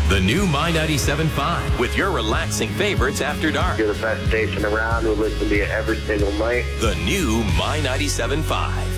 The new My 97.5 with your relaxing favorites after dark. You're the best station around. We'll listen to you every single night. The new My 97.5.